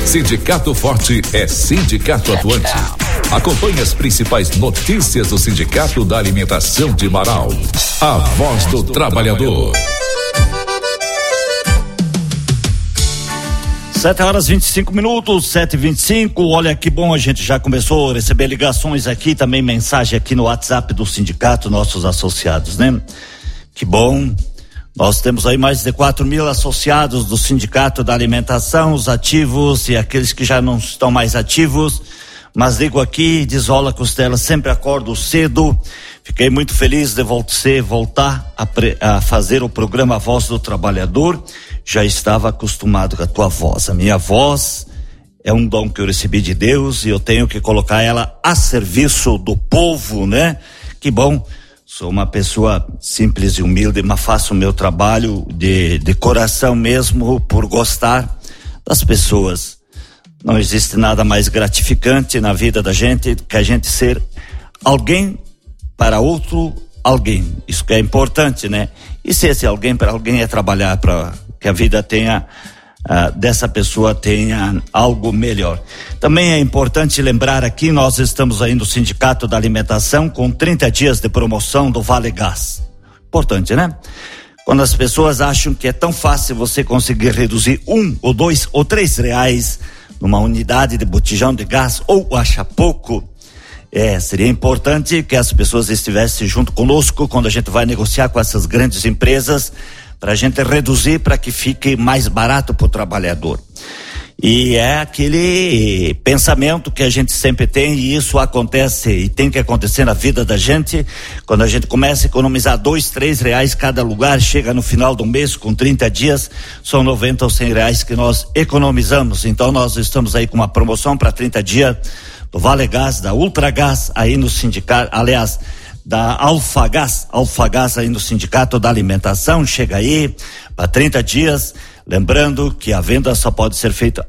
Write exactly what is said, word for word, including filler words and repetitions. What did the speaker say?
Sindicato Forte é Sindicato Atuante. Acompanhe as principais notícias do Sindicato da Alimentação de Marau. A Voz do Trabalhador. Sete horas e vinte e cinco minutos, sete e vinte e cinco. Olha que bom, a gente já começou a receber ligações aqui, também mensagem aqui no WhatsApp do sindicato, nossos associados, né? Que bom. Nós temos aí mais de quatro mil associados do Sindicato da Alimentação, os ativos e aqueles que já não estão mais ativos. Mas digo aqui, Desola Costela, sempre acordo cedo. Fiquei muito feliz de você voltar a, pre, a fazer o programa Voz do Trabalhador. Já estava acostumado com a tua voz. A minha voz é um dom que eu recebi de Deus e eu tenho que colocar ela a serviço do povo, né? Que bom. Sou uma pessoa simples e humilde, mas faço o meu trabalho de, de coração mesmo, por gostar das pessoas. Não existe nada mais gratificante na vida da gente que a gente ser alguém para outro alguém. Isso que é importante, né? E se esse alguém para alguém é trabalhar para que a vida tenha, uh, dessa pessoa tenha algo melhor. Também é importante lembrar aqui, nós estamos aí no Sindicato da Alimentação com trinta dias de promoção do Vale Gás. Importante, né? Quando as pessoas acham que é tão fácil você conseguir reduzir um ou dois ou três reais numa unidade de botijão de gás, ou acha pouco, é, seria importante que as pessoas estivessem junto conosco quando a gente vai negociar com essas grandes empresas, para a gente reduzir para que fique mais barato para o trabalhador. E é aquele pensamento que a gente sempre tem, e isso acontece e tem que acontecer na vida da gente. Quando a gente começa a economizar dois, três reais cada lugar, chega no final do mês com trinta dias, são noventa ou cem reais que nós economizamos. Então nós estamos aí com uma promoção para trinta dias do Vale Gás, da Ultragás, aí no sindicato, aliás, da Alfagás, Alfagás aí no Sindicato da Alimentação. Chega aí para trinta dias, lembrando que a venda só pode ser feita